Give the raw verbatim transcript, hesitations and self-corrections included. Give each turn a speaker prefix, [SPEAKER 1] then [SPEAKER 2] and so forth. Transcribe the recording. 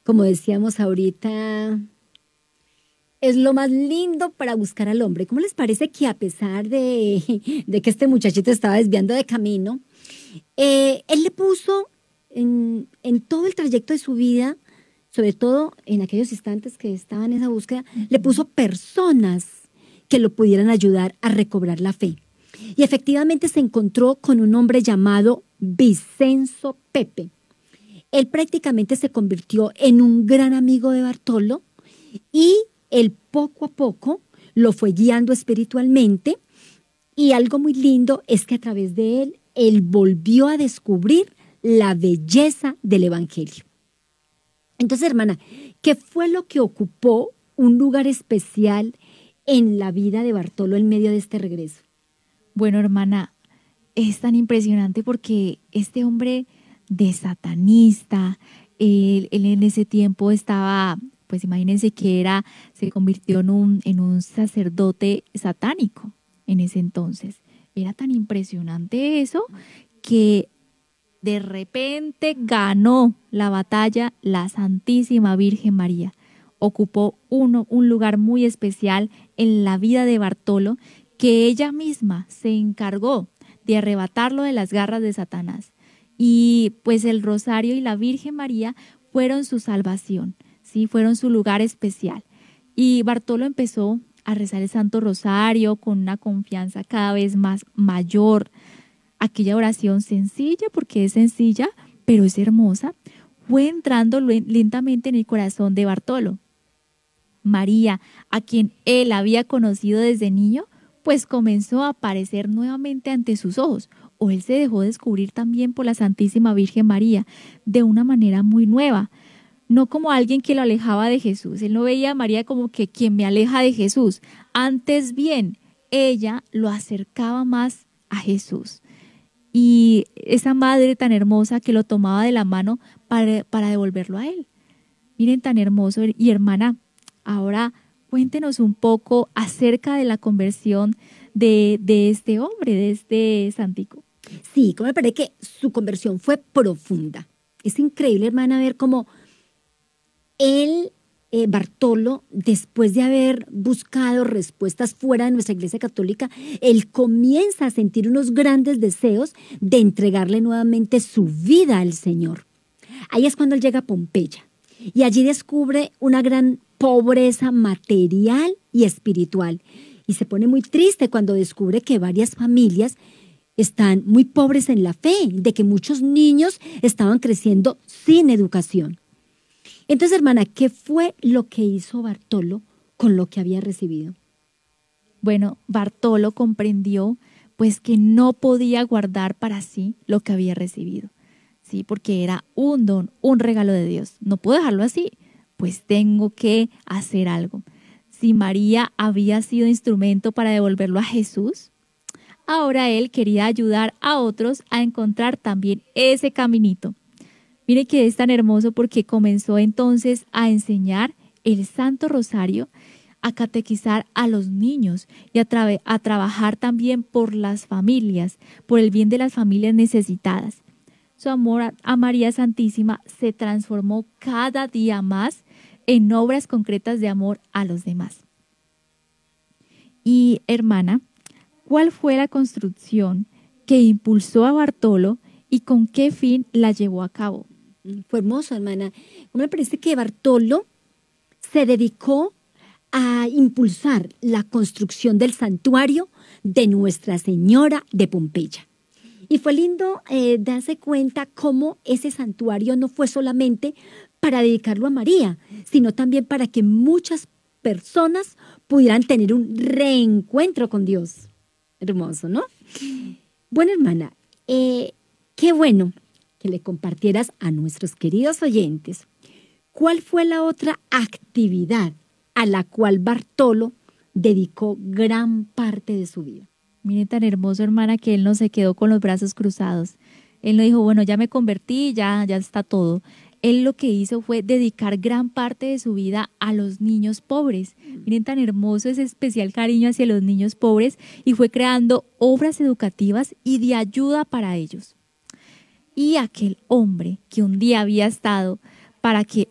[SPEAKER 1] como decíamos ahorita, es lo más lindo para buscar al hombre. ¿Cómo les parece que a pesar de, de que este muchachito estaba desviando de camino, eh, él le puso en, en todo el trayecto de su vida, sobre todo en aquellos instantes que estaba en esa búsqueda, uh-huh. le puso personas que lo pudieran ayudar a recobrar la fe? Y efectivamente se encontró con un hombre llamado Vicenzo Pepe. Él prácticamente se convirtió en un gran amigo de Bartolo y él poco a poco lo fue guiando espiritualmente, y algo muy lindo es que a través de él, él volvió a descubrir la belleza del Evangelio. Entonces, hermana, ¿qué fue lo que ocupó un lugar especial en la vida de Bartolo en medio de este regreso?
[SPEAKER 2] Bueno, hermana, es tan impresionante porque este hombre de satanista, él, él en ese tiempo estaba, pues imagínense que era, se convirtió en un, en un sacerdote satánico en ese entonces. Era tan impresionante eso que de repente ganó la batalla la Santísima Virgen María. Ocupó uno, un lugar muy especial en la vida de Bartolo, que ella misma se encargó de arrebatarlo de las garras de Satanás. Y pues el Rosario y la Virgen María fueron su salvación, ¿sí? Fueron su lugar especial. Y Bartolo empezó a rezar el Santo Rosario con una confianza cada vez más mayor. Aquella oración sencilla, porque es sencilla, pero es hermosa, fue entrando lentamente en el corazón de Bartolo. María, a quien él había conocido desde niño, pues comenzó a aparecer nuevamente ante sus ojos, o él se dejó descubrir también por la Santísima Virgen María de una manera muy nueva, no como alguien que lo alejaba de Jesús. Él no veía a María como que quien me aleja de Jesús, antes bien, ella lo acercaba más a Jesús. Y esa madre tan hermosa que lo tomaba de la mano para, para devolverlo a él. Miren, tan hermoso. Y hermana, ahora cuéntenos un poco acerca de la conversión de, de este hombre, de este santico.
[SPEAKER 1] Sí, como me parece que su conversión fue profunda. Es increíble, hermana, ver cómo él, eh, Bartolo, después de haber buscado respuestas fuera de nuestra Iglesia Católica, él comienza a sentir unos grandes deseos de entregarle nuevamente su vida al Señor. Ahí es cuando él llega a Pompeya y allí descubre una gran pobreza material y espiritual. Y se pone muy triste cuando descubre que varias familias están muy pobres en la fe, de que muchos niños estaban creciendo sin educación. Entonces, hermana, ¿qué fue lo que hizo Bartolo con lo que había recibido?
[SPEAKER 2] Bueno, Bartolo comprendió pues que no podía guardar para sí lo que había recibido, sí, porque era un don, un regalo de Dios. No puedo dejarlo así, pues tengo que hacer algo. Si María había sido instrumento para devolverlo a Jesús, ahora él quería ayudar a otros a encontrar también ese caminito. Mire que es tan hermoso porque comenzó entonces a enseñar el Santo Rosario, a catequizar a los niños y a, tra- a trabajar también por las familias, por el bien de las familias necesitadas. Su amor a, a María Santísima se transformó cada día más en obras concretas de amor a los demás. Y hermana, ¿cuál fue la construcción que impulsó a Bartolo y con qué fin la llevó a cabo?
[SPEAKER 1] Fue hermoso, hermana. Me parece que Bartolo se dedicó a impulsar la construcción del santuario de Nuestra Señora de Pompeya. Y fue lindo eh, darse cuenta cómo ese santuario no fue solamente para dedicarlo a María, sino también para que muchas personas pudieran tener un reencuentro con Dios. Hermoso, ¿no? Bueno, hermana, eh, qué bueno que le compartieras a nuestros queridos oyentes cuál fue la otra actividad a la cual Bartolo dedicó gran parte de su vida.
[SPEAKER 2] Mire tan hermoso, hermana, que él no se quedó con los brazos cruzados. Él no dijo, bueno, ya me convertí, ya, ya está todo. Él lo que hizo fue dedicar gran parte de su vida a los niños pobres. Miren tan hermoso ese especial cariño hacia los niños pobres y fue creando obras educativas y de ayuda para ellos. Y aquel hombre que un día había estado para que